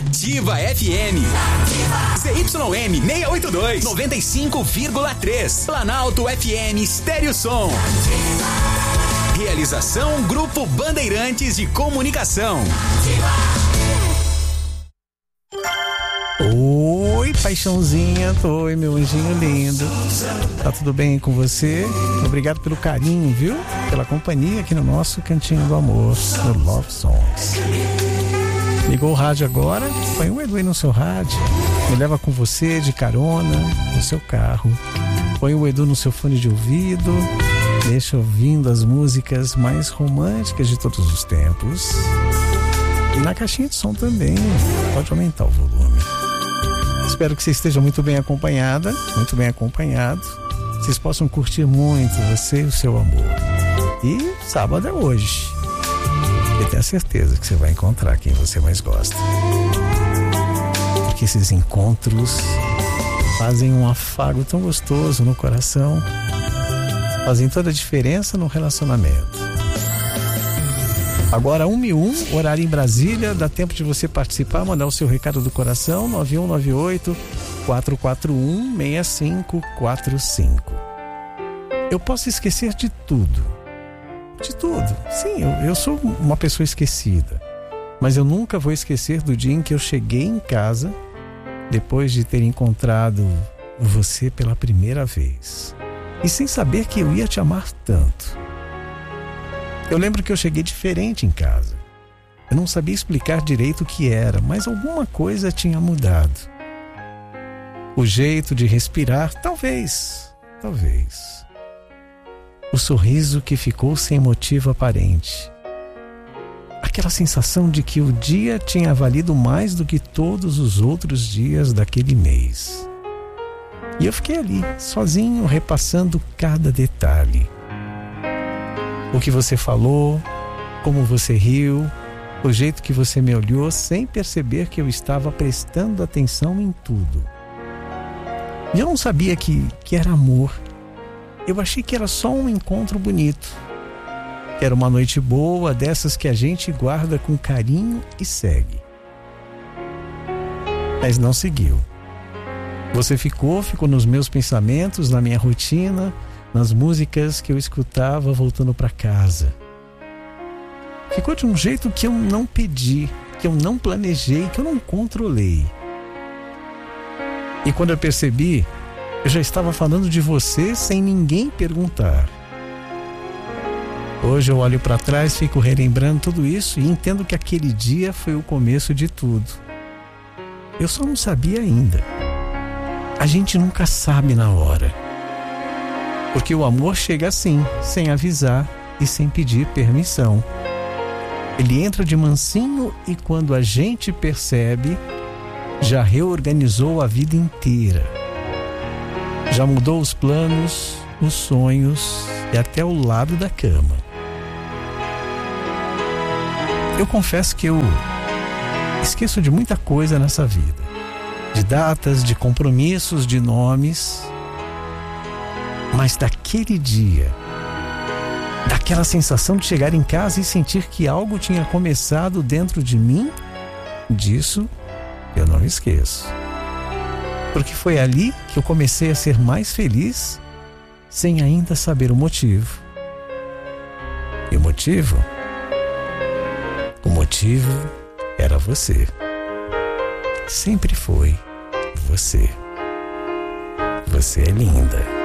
Ativa FM. ZYM 682, 95,3. Planalto FM Estéreo Som. Realização Grupo Bandeirantes de Comunicação. Oi, paixãozinha. Oi, meu anjinho lindo. Tá tudo bem com você? Obrigado pelo carinho, viu? Pela companhia aqui no nosso Cantinho do Amor, no Love Songs. Ligou o rádio agora? Põe o Edu aí no seu rádio. Me leva com você de carona no seu carro. Põe o Edu no seu fone de ouvido. Deixa ouvindo as músicas mais românticas de todos os tempos. E na caixinha de som também. Pode aumentar o volume. Espero que você esteja muito bem acompanhada, muito bem acompanhado. Vocês possam curtir muito você e o seu amor. E sábado é hoje. Eu tenho a certeza que você vai encontrar quem você mais gosta. Porque esses encontros fazem um afago tão gostoso no coração. Fazem toda a diferença no relacionamento. Agora 1:01, horário em Brasília. Dá tempo de você participar, mandar o seu recado do coração. 9198-441-6545. Eu posso esquecer de tudo. De tudo. Sim, eu sou uma pessoa esquecida. Mas eu nunca vou esquecer do dia em que eu cheguei em casa, depois de ter encontrado você pela primeira vez. E sem saber que eu ia te amar tanto. Eu lembro que eu cheguei diferente em casa. Eu não sabia explicar direito o que era, mas alguma coisa tinha mudado. O jeito de respirar, talvez. O sorriso que ficou sem motivo aparente. Aquela sensação de que o dia tinha valido mais do que todos os outros dias daquele mês. E eu fiquei ali, sozinho, repassando cada detalhe. O que você falou, como você riu, o jeito que você me olhou sem perceber que eu estava prestando atenção em tudo. E eu não sabia que era amor. Eu achei que era só um encontro bonito. Que era uma noite boa, dessas que a gente guarda com carinho e segue. Mas não seguiu. Você ficou nos meus pensamentos, na minha rotina, nas músicas que eu escutava voltando para casa. Ficou de um jeito que eu não pedi, que eu não planejei, que eu não controlei. E quando eu percebi, eu já estava falando de você sem ninguém perguntar. Hoje eu olho para trás, fico relembrando tudo isso e entendo que aquele dia foi o começo de tudo. Eu só não sabia ainda. A gente nunca sabe na hora. Porque o amor chega assim, sem avisar e sem pedir permissão. Ele entra de mansinho e quando a gente percebe, já reorganizou a vida inteira. Já mudou os planos, os sonhos e até o lado da cama. Eu confesso que eu esqueço de muita coisa nessa vida. De datas, de compromissos, de nomes. Mas daquele dia, daquela sensação de chegar em casa e sentir que algo tinha começado dentro de mim, disso eu não me esqueço. Porque foi ali que eu comecei a ser mais feliz, sem ainda saber o motivo. E o motivo? O motivo era você. Sempre foi você. Você é linda.